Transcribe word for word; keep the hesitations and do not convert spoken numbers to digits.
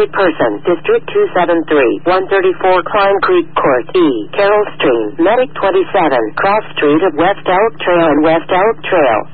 Wanted person, District two seven three, one thirty-four Klein Creek Court, E. Carroll Stream, Medic twenty-seven, cross street of West Elk Trail and West Elk Trail.